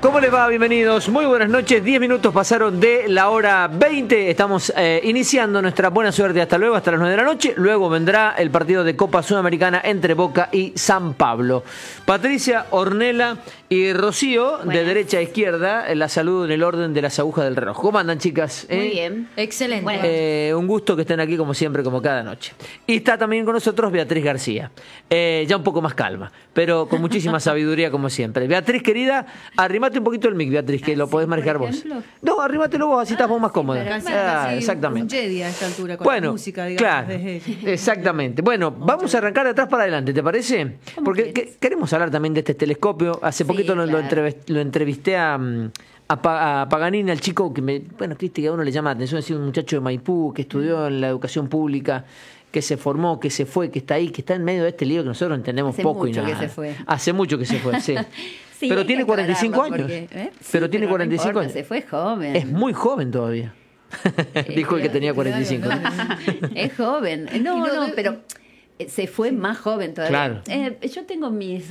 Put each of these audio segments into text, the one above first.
¿Cómo les va? Bienvenidos. Muy buenas noches. 10 minutos pasaron de la hora 20. Estamos iniciando nuestra buena suerte. Hasta luego, hasta las 9 de la noche. Luego vendrá el partido de Copa Sudamericana entre Boca y San Pablo. Patricia, Ornella y Rocío, buenas. De derecha a izquierda, la saludo en el orden de las agujas del reloj. ¿Cómo andan, chicas? Muy bien. Excelente. Un gusto que estén aquí como siempre, como cada noche. Y está también con nosotros Beatriz García. Ya un poco más calma, pero con muchísima sabiduría como siempre. Beatriz, querida, arrimate un poquito el mic, Beatriz, que lo podés manejar vos. No, arrímatelo vos, así estás vos más cómoda. Exactamente. Un Jedi a esta altura con bueno, la música, digamos. Claro, exactamente. Bueno, vamos a arrancar de atrás para adelante, ¿te parece? Porque queremos hablar también de este telescopio. Hace poquito lo entrevisté a Paganini, al chico que que a uno le llama la atención, es un muchacho de Maipú que estudió en la educación pública, que se formó, que se fue, que está ahí, que está en medio de este lío que nosotros entendemos poco y nada. Hace mucho que se fue, sí. Sí, pero tiene 45 años. Porque, pero tiene 45 no importa, años. Se fue joven. Es muy joven todavía. Dijo el que tenía 45. Es joven. No, pero se fue más joven todavía. Claro. Yo tengo mis...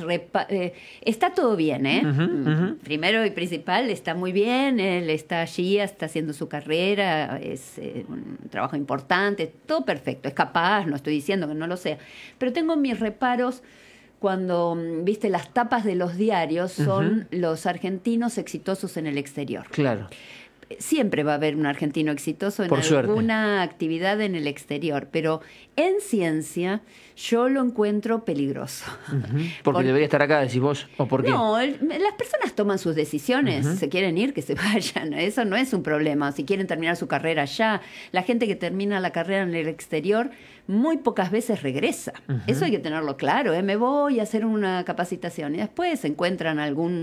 está todo bien, ¿eh? Primero y principal, está muy bien. Él está allí, está haciendo su carrera. Es un trabajo importante. Todo perfecto. Es capaz, no estoy diciendo que no lo sea. Pero tengo mis reparos cuando, viste, las tapas de los diarios son los argentinos exitosos en el exterior. Claro. Siempre va a haber un argentino exitoso en Por alguna actividad en el exterior, pero en ciencia yo lo encuentro peligroso. Porque debería estar acá, decís vos, ¿o por qué? No, las personas toman sus decisiones, se quieren ir, que se vayan, eso no es un problema, si quieren terminar su carrera allá. La gente que termina la carrera en el exterior muy pocas veces regresa, eso hay que tenerlo claro, me voy a hacer una capacitación y después encuentran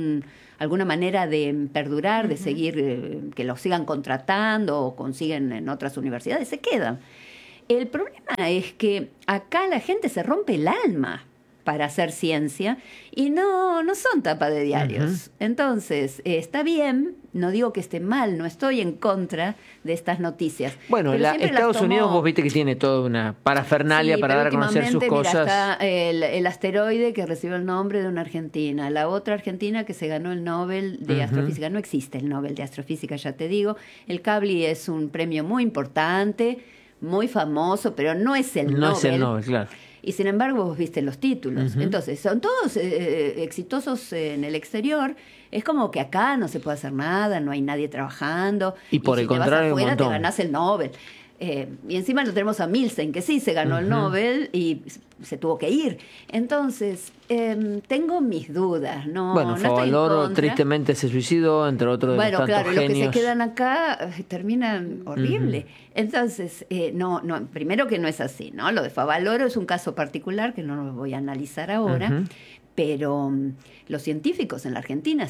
alguna manera de perdurar, de seguir, que los sigan contratando o consiguen en otras universidades, se quedan. El problema es que acá la gente se rompe el alma para hacer ciencia y no son tapa de diarios. Entonces, está bien, no digo que esté mal, no estoy en contra de estas noticias. Bueno, Estados Unidos vos viste que tiene toda una parafernalia para dar a conocer sus cosas. Mira, está el asteroide que recibió el nombre de una argentina, la otra argentina que se ganó el Nobel de Astrofísica. No existe el Nobel de Astrofísica, ya te digo. El Kavli es un premio muy importante, muy famoso, pero no es el Nobel. No es el Nobel, claro. Y sin embargo, vos viste los títulos. Entonces, son todos exitosos en el exterior. Es como que acá no se puede hacer nada, no hay nadie trabajando. Y por el contrario, te vas afuera, te ganás el Nobel. Y encima lo tenemos a Milstein, que sí se ganó el Nobel y se tuvo que ir. Entonces, tengo mis dudas. Bueno, Favaloro tristemente se suicidó, entre otros de los tantos claro, genios. Los que se quedan acá terminan horrible. Entonces, no, primero que no es así, ¿no? Lo de Favaloro es un caso particular que no lo voy a analizar ahora, pero los científicos en la Argentina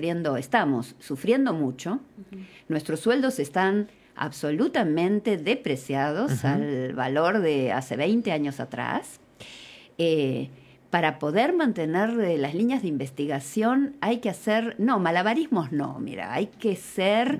estamos sufriendo mucho. Nuestros sueldos están absolutamente depreciados al valor de hace 20 años atrás. Para poder mantener las líneas de investigación hay que hacer, malabarismos no, mira, hay que ser,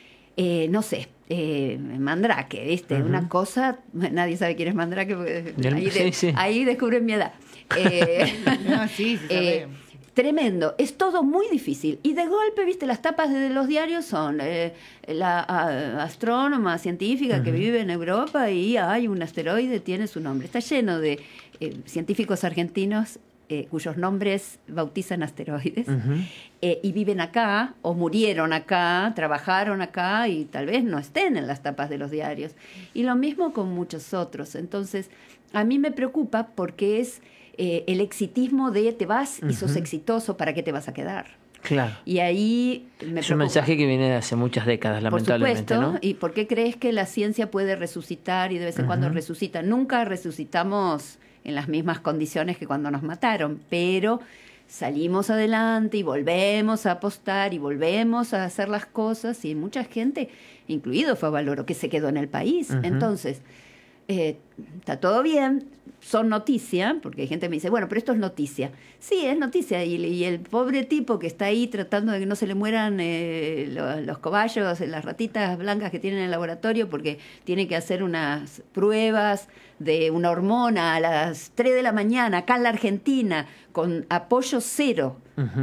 Mandrake, ¿viste? Una cosa, nadie sabe quién es Mandrake, porque ahí descubren mi edad. Sí, sabemos. Tremendo, es todo muy difícil. Y de golpe, viste, las tapas de los diarios son la astrónoma científica que vive en Europa y hay un asteroide, tiene su nombre. Está lleno de científicos argentinos cuyos nombres bautizan asteroides y viven acá o murieron acá, trabajaron acá y tal vez no estén en las tapas de los diarios. Y lo mismo con muchos otros. Entonces, a mí me preocupa porque es el exitismo de te vas y sos exitoso, ¿para qué te vas a quedar? Claro. Y ahí me preocupa. Es un mensaje que viene de hace muchas décadas, lamentablemente. Por supuesto, ¿no? ¿Y por qué crees que la ciencia puede resucitar y de vez en cuando resucita? Nunca resucitamos en las mismas condiciones que cuando nos mataron, pero salimos adelante y volvemos a apostar y volvemos a hacer las cosas y mucha gente, incluido Favaloro, que se quedó en el país. Entonces, está todo bien, son noticia, porque hay gente que me dice, bueno, pero esto es noticia. Sí, es noticia, y el pobre tipo que está ahí tratando de que no se le mueran los cobayos, las ratitas blancas que tienen en el laboratorio, porque tiene que hacer unas pruebas de una hormona a las 3 de la mañana, acá en la Argentina, con apoyo cero.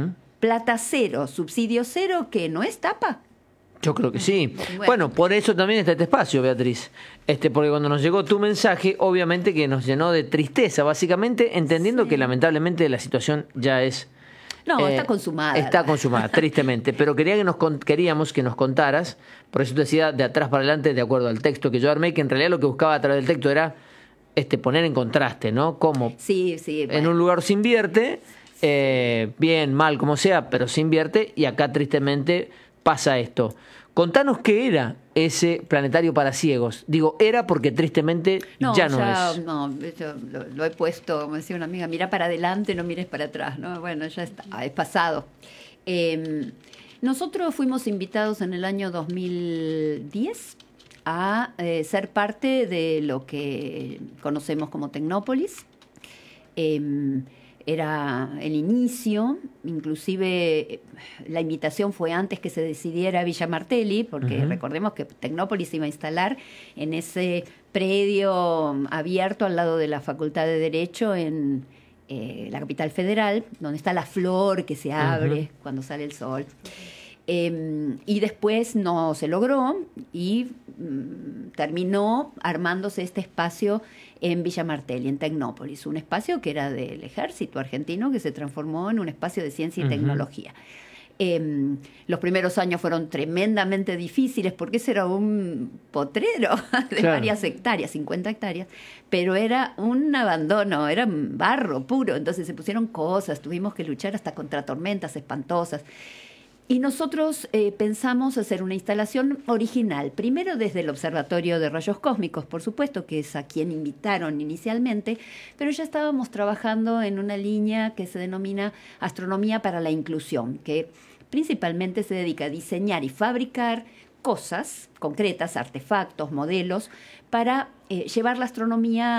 plata cero, subsidio cero, que no es tapa. Yo creo que sí. Bueno, por eso también está este espacio, Beatriz. Porque cuando nos llegó tu mensaje, obviamente que nos llenó de tristeza, básicamente, entendiendo que lamentablemente la situación ya es... No, está consumada. Está consumada, tristemente. Pero queríamos que nos contaras, por eso te decía de atrás para adelante, de acuerdo al texto que yo armé, que en realidad lo que buscaba a través del texto era poner en contraste, ¿no? Cómo sí, en un lugar se invierte, bien, mal, como sea, pero se invierte, y acá tristemente pasa esto. Contanos qué era ese planetario para ciegos. Digo, era porque tristemente ya no es. No, yo lo he puesto, como decía una amiga, mira para adelante, no mires para atrás, ¿no? Bueno, ya está, es pasado. Nosotros fuimos invitados en el año 2010 a ser parte de lo que conocemos como Tecnópolis. Era el inicio, inclusive la invitación fue antes que se decidiera Villa Martelli, porque recordemos que Tecnópolis iba a instalar en ese predio abierto al lado de la Facultad de Derecho en la capital federal, donde está la flor que se abre cuando sale el sol. Y después no se logró y terminó armándose este espacio en Villa Martelli, en Tecnópolis, un espacio que era del ejército argentino que se transformó en un espacio de ciencia y tecnología. Los primeros años fueron tremendamente difíciles porque ese era un potrero de varias hectáreas, 50 hectáreas, pero era un abandono, era barro puro, entonces se pusieron cosas, tuvimos que luchar hasta contra tormentas espantosas. Y nosotros pensamos hacer una instalación original, primero desde el Observatorio de Rayos Cósmicos, por supuesto, que es a quien invitaron inicialmente, pero ya estábamos trabajando en una línea que se denomina Astronomía para la Inclusión, que principalmente se dedica a diseñar y fabricar cosas concretas, artefactos, modelos, para llevar la astronomía